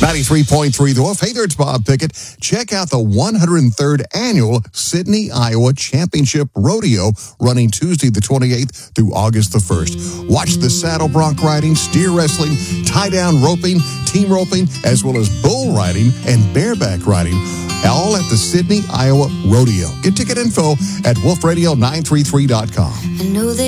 93.3 The Wolf. Hey there, it's Bob Pickett. Check out the 103rd Annual Sidney, Iowa Championship Rodeo running Tuesday the 28th through August the 1st. Watch the saddle bronc riding, steer wrestling, tie-down roping, team roping, as well as bull riding and bareback riding, all at the Sidney, Iowa Rodeo. Get ticket info at wolfradio933.com.